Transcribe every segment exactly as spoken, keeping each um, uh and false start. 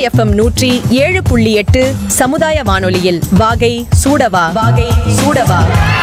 FM நூற்றி ஏழு புள்ளி எட்டு சமுதாய வானொலியில் வாகை சூடவா வாகை சூடவா.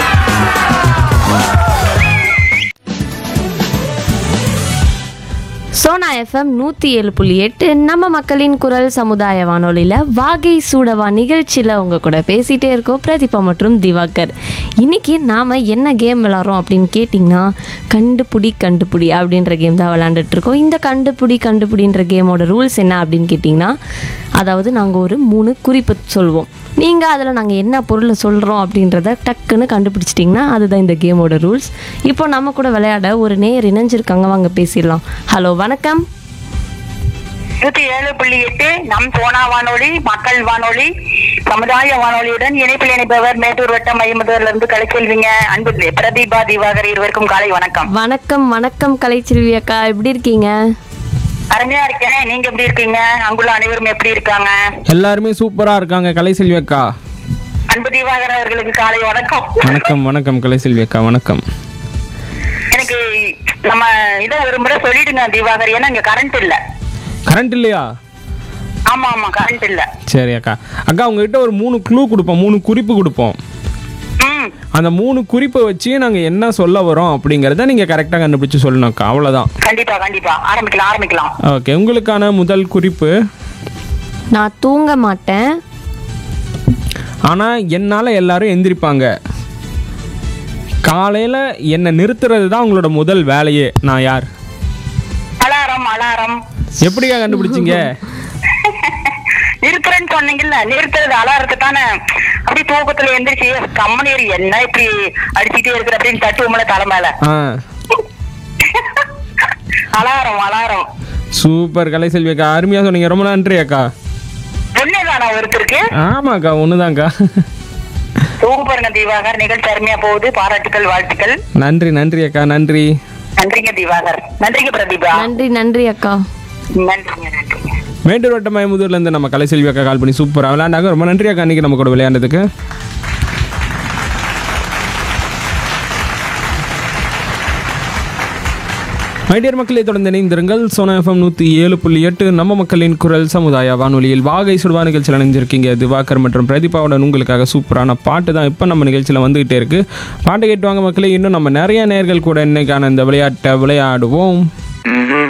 சோனா எஃப்எம் நூற்றி ஏழு புள்ளி எட்டு நம்ம மக்களின் குரல் சமுதாய வானொலியில் வாகை சூடவா நிகழ்ச்சியில் உங்கள் கூட பேசிகிட்டே இருக்கோம் பிரதீபா மற்றும் திவாகர். இன்றைக்கி நாம் என்ன கேம் விளாட்றோம் அப்படின்னு கேட்டிங்கன்னா கண்டுபிடி கண்டுபிடி அப்படின்ற கேம் தான் விளாண்டுட்ருக்கோம். இந்த கண்டுபிடி கண்டுபிடின்ற கேமோட ரூல்ஸ் என்ன அப்படின்னு கேட்டிங்கன்னா, அதாவது நாங்கள் ஒரு மூணு குறிப்பு சொல்வோம். நீங்கள் அதில் நாங்கள் என்ன பொருளை சொல்கிறோம் அப்படின்றத டக்குன்னு கண்டுபிடிச்சிட்டிங்கன்னா அதுதான் இந்த கேமோட ரூல்ஸ். இப்போ நம்ம கூட விளையாட ஒரு நேயர் இணைஞ்சிருக்காங்க, வாங்க பேசிடலாம். ஹலோ, வணக்கம். நூத்தி ஏழு புள்ளி எட்டு நம் சோனா வானொலி மக்கள் வானொலி சமுதாய வானொலியுடன் இணைப்பில் இணைப்பவர் மேட்டூர் வட்டம் மையமுதூர்ல இருந்து கலைச்செல்விங்க. அன்பு பிரதீபா திவாகர் இருவருக்கும் காலை வணக்கம். வணக்கம் வணக்கம் கலைச்செல்வி அக்கா, எப்படி இருக்கீங்க? அருமையா இருக்கேன், நீங்க எப்படி இருக்கீங்க? அங்குள்ள அனைவரும் எப்படி இருக்காங்க? எல்லாருமே சூப்பரா இருக்காங்க கலைசெல்வி அக்கா. அன்பு திவாகர் அவர்களுக்கு காலை வணக்கம். வணக்கம் வணக்கம் கலைசெல்வி அக்கா, வணக்கம். எனக்கு நம்ம இதை ஒரு முறை சொல்லிடுங்க திவாகர், ஏன்னா இங்க கரண்ட் இல்ல. கரண்ட் இல்லையா? ஆமா ஆமா கரண்ட் இல்ல. சரி அக்கா. அக்கா உங்ககிட்ட ஒரு மூணு க்ளூ கொடுப்போம், மூணு குறிப்பு கொடுப்போம். அந்த மூணு குறிப்பை வச்சு நாங்க என்ன சொல்ல வரோம் அப்படிங்கறத நீங்க கரெக்டா கண்டுபிடிச்சு சொல்லணும் அக்கா, அவ்வளவுதான். கண்டிப்பா கண்டிப்பா ஆரம்பிக்கலாம் ஆரம்பிக்கலாம். ஓகே, உங்களுக்கான முதல் குறிப்பு, நான் தூங்க மாட்டேன் ஆனா என்னால எல்லாரும் எந்திரிப்பாங்க. காலையில என்ன நிறுத்துறது தான் உங்களோட முதல் வேலையே. நான் யார்? Alarm alarm. எப்படிக்கா கண்டுபிடிச்சிங்க? நிறுத்துறேன்னு சொன்னீங்கல்ல, நிறுத்துறது அலாரத்தை தானே. அப்படி தூக்கத்துல எந்திரிச்சு கம்மனேரி என்ன இப்படி அடிச்சுட்டே இருக்கிற அப்படின்னு தட்டுவோம்ல தலை மேல. Alarm alarm. சூப்பர் கலைசெல்வி அக்கா, அருமையா சொன்னீங்க, ரொம்ப நன்றி அக்கா. ஒன்னேதானா ஒருத்தருக்கு? ஆமாக்கா, ஒண்ணுதான்க்கா. சூப்பருங்க திவாகர், நிகழ்ச்சி அருமையா போகுது, பாராட்டுக்கள் வாழ்த்துக்கள். நன்றி நன்றி அக்கா, நன்றி. நன்றிங்க திவாகர், நன்றிங்க பிரதீபா. நன்றி நன்றி அக்கா. நன்றிங்க நன்றிங்க. மேட்டூர் வட்டம் மயமுதூர்ல இருந்து நம்ம கலைசெல்வி அக்கா கால் பண்ணி சூப்பராக விளையாண்டாங்க. ரொம்ப நன்றி அக்கா, இன்னைக்கு நம்ம கூட விளையாண்டதுக்கு. மைடியர் மக்களை தொடர்ந்து இணைந்திருங்கள். சோனா எஃப்எம் நூற்றி ஏழு புள்ளி எட்டு நம்ம மக்களின் குரல் சமுதாய வானொலியில் வாகை சுடுவா நிகழ்ச்சியில் இணைஞ்சிருக்கீங்க திவாகர் மற்றும் பிரதீபாவுடன். உங்களுக்காக சூப்பரான பாட்டு தான் இப்போ நம்ம நிகழ்ச்சியில் வந்துகிட்டே இருக்கு. பாட்டு கேட்டுவாங்க மக்களே. இன்னும் நம்ம நிறைய நேர்கள் கூட இன்னைக்கான இந்த விளையாட்டை விளையாடுவோம்.